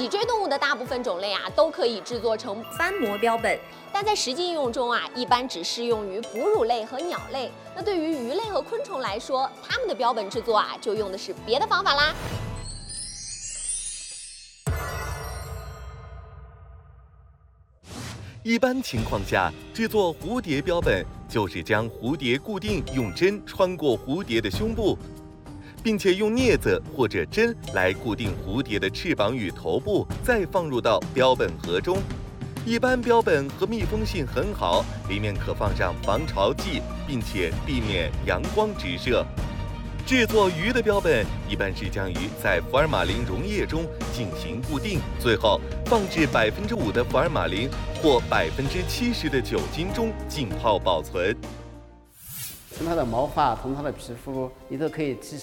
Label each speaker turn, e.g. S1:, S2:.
S1: 脊椎动物的大部分种类啊，都可以制作成
S2: 翻模标本，
S1: 但在实际应用中啊，一般只适用于哺乳类和鸟类。那对于鱼类和昆虫来说，它们的标本制作啊，就用的是别的方法啦。
S3: 一般情况下，制作蝴蝶标本就是将蝴蝶固定，用针穿过蝴蝶的胸部，并且用镊子或者针来固定蝴蝶的翅膀与头部，再放入到标本盒中。一般标本和密封性很好，里面可放上防潮剂，并且避免阳光直射。制作鱼的标本一般是将鱼在福尔马林溶液中进行固定，最后放置5%的福尔马林或70%的酒精中浸泡保存。
S4: 从它的毛发，从它的皮肤，你都可以提